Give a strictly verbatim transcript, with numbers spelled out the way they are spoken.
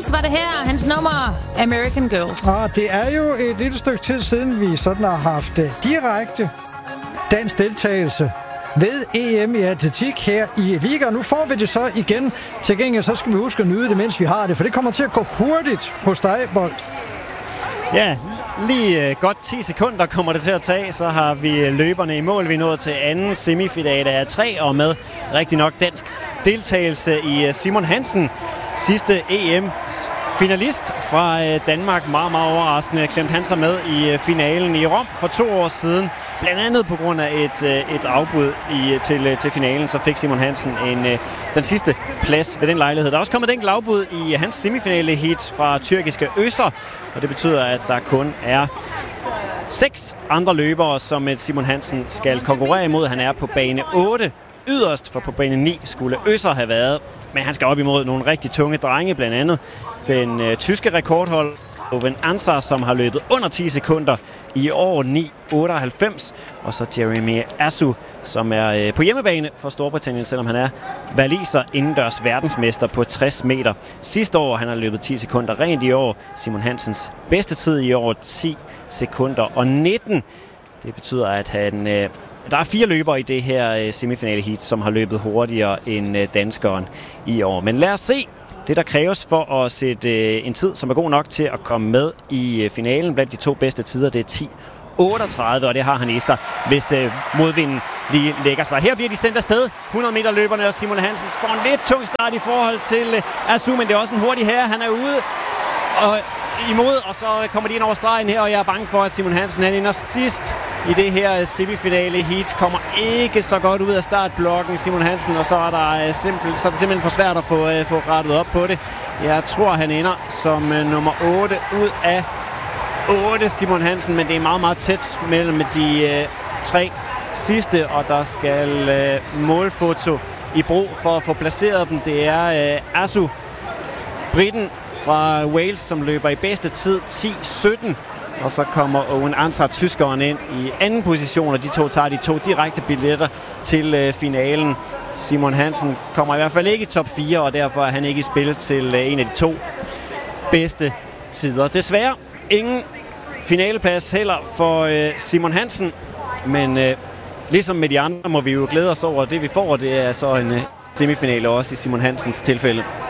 så var det her hans nummer American Girl. Og det er jo et lille stykke tid siden, vi sådan har haft direkte dansk deltagelse ved E M i atletik her i ligaen. Nu får vi det så igen. Til gengæld så skal vi huske at nyde det, mens vi har det, for det kommer til at gå hurtigt hos dig, Bold. Ja, lige godt ti sekunder kommer det til at tage, så har vi løberne i mål. Vi er nået til anden semifinale af tre, og med rigtig nok dansk deltagelse i Simon Hansen, sidste E M's finalist fra Danmark. Meget, meget overraskende klemte han sig med i finalen i Rom for to år siden. Blandt andet på grund af et, et afbud i, til, til finalen, så fik Simon Hansen en, den sidste plads ved den lejlighed. Der er også kommet en afbud i hans semifinale heat fra tyrkiske Øser, og det betyder, at der kun er seks andre løbere, som Simon Hansen skal konkurrere imod. Han er på bane otte yderst, for på bane ni skulle Øser have været. Men han skal op imod nogle rigtig tunge drenge, blandt andet den øh, tyske rekordhold Owen Ansar, som har løbet under ti sekunder i år ni otteoghalvfems, og så Jeremy Asu, som er øh, på hjemmebane for Storbritannien, selvom han er waliser indendørs verdensmester på tres meter. Sidste år han har løbet ti sekunder rent i år. Simon Hansens bedste tid i år ti sekunder og nitten. Det betyder, at han, øh, der er fire løbere i det her øh, semifinale heat, som har løbet hurtigere end øh, danskeren i år. Men lad os se. Det, der kræves for at sætte øh, en tid, som er god nok til at komme med i øh, finalen blandt de to bedste tider, det er ti otteogtredive, og det har han i sig, hvis øh, modvinden lige lægger sig. Her bliver de sendt afsted. hundrede meter løberne, og Simon Hansen får en lidt tung start i forhold til øh, Asu, men det er også en hurtig herre. Han er ude og imod, og så kommer de ind over stregen her, og jeg er bange for, at Simon Hansen han ender sidst i det her semifinale heat. Kommer ikke så godt ud af startblokken, Simon Hansen, og så er, der simpel, så er det simpelthen for svært at få, uh, få rettet op på det. Jeg tror, han ender som uh, nummer otte ud af otte, Simon Hansen, men det er meget, meget tæt mellem de uh, tre sidste, og der skal uh, målfoto i brug for at få placeret dem. Det er uh, Asu, briten fra Wales, som løber i bedste tid ti sytten. Og så kommer Owen Ansar, tyskeren, ind i anden position, og de to tager de to direkte billetter til øh, finalen. Simon Hansen kommer i hvert fald ikke i top fire, og derfor er han ikke i spil til øh, en af de to bedste tider. Desværre ingen finaleplads heller for øh, Simon Hansen, men øh, ligesom med de andre må vi jo glæde os over det, vi får, og det er så en øh, semifinale også i Simon Hansens tilfælde.